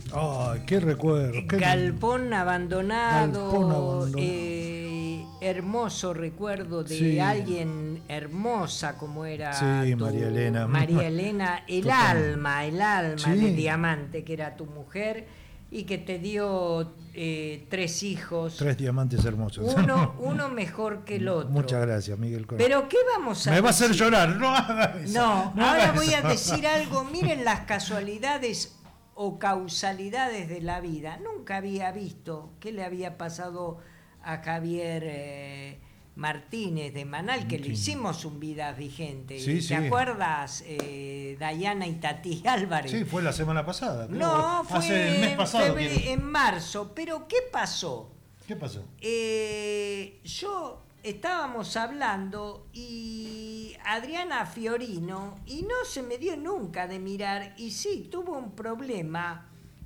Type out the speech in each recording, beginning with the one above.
Ay, qué recuerdo. Galpón abandonado. Galpón abandonado. Hermoso recuerdo de Sí. alguien hermosa como era Sí, María Elena. María Elena, el Total. alma Sí. de diamante que era tu mujer y que te dio 3 hijos. 3 diamantes hermosos. Uno mejor que el otro. Muchas gracias, Miguel Cor. Pero ¿qué vamos a Me va a hacer decir? llorar, no haga eso. No, No ahora haga voy a eso. decir algo. Miren las casualidades o causalidades de la vida. Nunca había visto qué le había pasado a Javier Martínez de Manal, que le hicimos un Vidas Vigente. Sí, ¿Te sí. acuerdas? Dayana y Tati Álvarez. Sí, fue la semana pasada. creo. No, fue hace el mes pasado. en marzo. Pero ¿qué pasó? ¿Qué pasó? Estábamos hablando y Adriana Fiorino, y no se me dio nunca de mirar, y sí, tuvo un problema,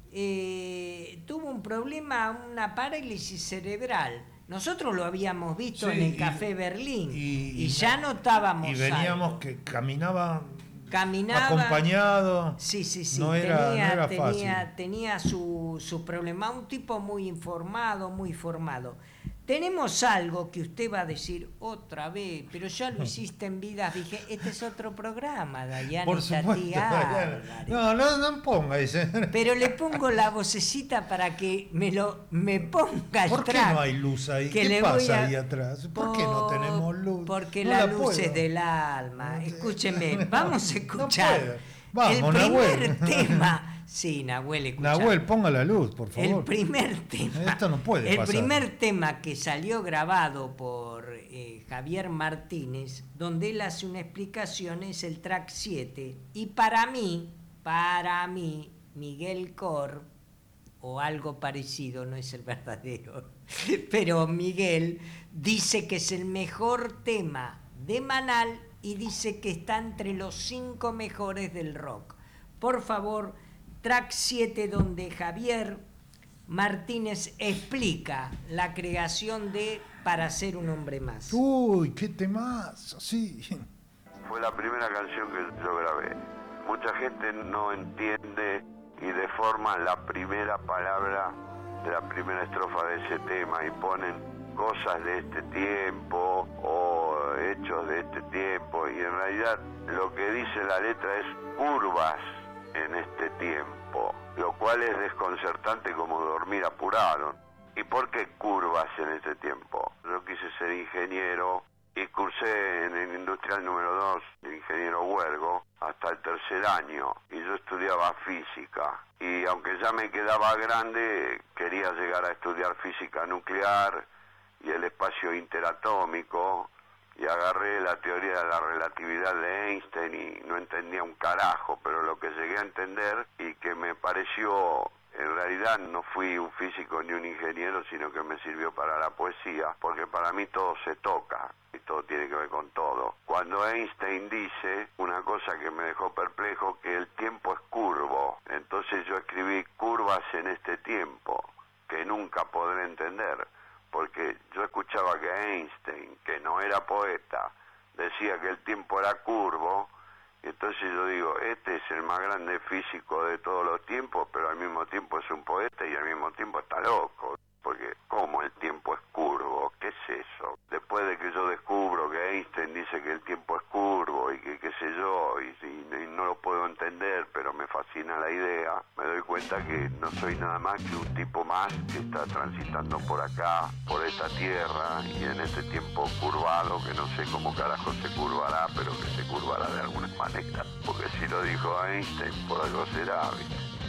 una parálisis cerebral. Nosotros lo habíamos visto Sí, en el Café Berlín y ya no- notábamos Y veníamos algo. que caminaba Acompañado. acompañado. Sí. No era fácil. Tenía su problema. Un tipo muy informado, muy formado. Tenemos algo que usted va a decir otra vez, pero ya lo hiciste en Vidas Vigentes. Este es otro programa, Dayana Por y supuesto. Tati Álvarez. No ponga ese. Pero le pongo la vocecita para que me ponga el ¿Por qué track, no hay luz ahí? que ¿Qué le pasa voy a- ahí atrás? ¿Por qué no tenemos luz? Porque No la la luz puedo. es del alma. No, Escúcheme, vamos a escuchar puedo. Vamos, el primer Nahuel. tema. Sí, Nahuel, escuchá. Nahuel, ponga la luz, por favor. El primer tema. Esto no puede El pasar. primer tema que salió grabado por Javier Martínez, donde él hace una explicación, es el track 7. Y para mí, Miguel Cor, o algo parecido, no es el verdadero, pero Miguel dice que es el mejor tema de Manal y dice que está entre los 5 mejores del rock. Por favor, track 7, donde Javier Martínez explica la creación de Para ser un hombre más. Uy, qué temazo, sí. Fue la primera canción que yo grabé. Mucha gente no entiende y deforma la primera palabra de la primera estrofa de ese tema y ponen cosas de este tiempo o hechos de este tiempo, y en realidad lo que dice la letra es curvas en este tiempo, lo cual es desconcertante como dormir apurado. ¿Y por qué curvas en este tiempo? Yo quise ser ingeniero y cursé en el industrial número 2, el ingeniero Huergo, hasta el 3er año, y yo estudiaba física, y aunque ya me quedaba grande, quería llegar a estudiar física nuclear y el espacio interatómico, y agarré la teoría de la relatividad de Einstein y no entendía un carajo, pero lo que llegué a entender y que me pareció, en realidad no fui un físico ni un ingeniero, sino que me sirvió para la poesía, porque para mí todo se toca y todo tiene que ver con todo. Cuando Einstein dice una cosa que me dejó perplejo, que el tiempo es curvo, entonces yo escribí curvas en este tiempo, que nunca podré entender, porque yo escuchaba que Einstein, que no era poeta, decía que el tiempo era curvo, y entonces yo digo, este es el más grande físico de todos los tiempos, pero al mismo tiempo es un poeta y al mismo tiempo está loco, porque ¿cómo el tiempo es curvo? ¿Qué es eso? Después de que yo descubro que Einstein dice que el tiempo es curvo y que qué sé yo, y no lo puedo entender, pero me fascina la idea, me doy cuenta que no soy nada más que un tipo más que está transitando por acá, por esta tierra, y en este tiempo curvado, que no sé cómo carajo se curvará, pero que se curvará de alguna manera, porque si lo dijo Einstein, por algo será, ¿viste?